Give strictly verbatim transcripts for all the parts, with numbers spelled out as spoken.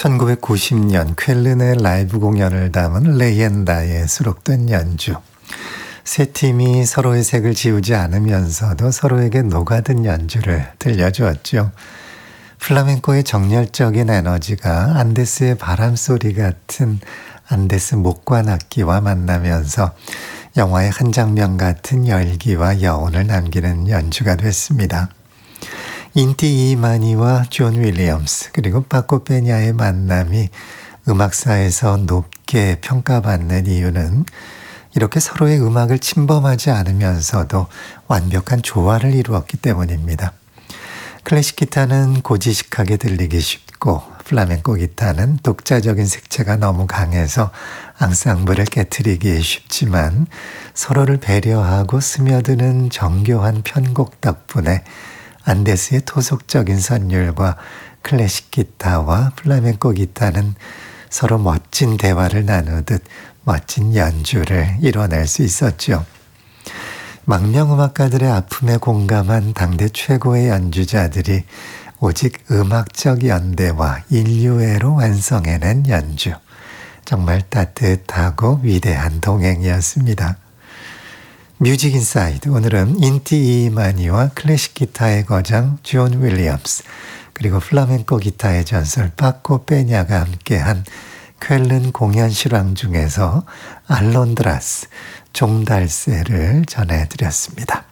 천구백구십 년 쾰른의 라이브 공연을 담은 레옌다에 수록된 연주. 세 팀이 서로의 색을 지우지 않으면서도 서로에게 녹아든 연주를 들려주었죠. 플라멩코의 정열적인 에너지가 안데스의 바람소리 같은 안데스 목관 악기와 만나면서 영화의 한 장면 같은 열기와 여운을 남기는 연주가 됐습니다. 인티 이마니와 존 윌리엄스 그리고 파코 페냐의 만남이 음악사에서 높게 평가받는 이유는 이렇게 서로의 음악을 침범하지 않으면서도 완벽한 조화를 이루었기 때문입니다. 클래식 기타는 고지식하게 들리기 쉽고 플라멩코 기타는 독자적인 색채가 너무 강해서 앙상블을 깨트리기 쉽지만 서로를 배려하고 스며드는 정교한 편곡 덕분에 안데스의 토속적인 선율과 클래식 기타와 플라멩코 기타는 서로 멋진 대화를 나누듯 멋진 연주를 이뤄낼 수 있었죠. 망명음악가들의 아픔에 공감한 당대 최고의 연주자들이 오직 음악적 연대와 인류애로 완성해낸 연주. 정말 따뜻하고 위대한 동행이었습니다. 뮤직 인사이드, 오늘은 인티 이마니와 클래식 기타의 거장 존 윌리엄스 그리고 플라멩코 기타의 전설 파코 페냐가 함께한 쾰른 공연 실황 중에서 알론드라스, 종달새를 전해드렸습니다.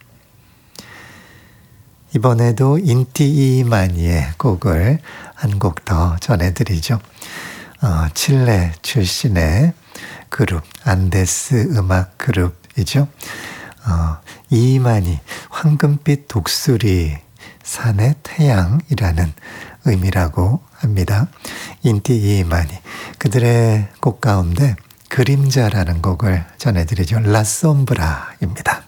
이번에도 인티 이마니의 곡을 한 곡 더 전해드리죠. 어, 칠레 출신의 그룹, 안데스 음악 그룹이죠. 어, 이마니, 황금빛 독수리 산의 태양이라는 의미라고 합니다. 인티 이마니, 그들의 곡 가운데 그림자라는 곡을 전해드리죠. 라솜브라입니다.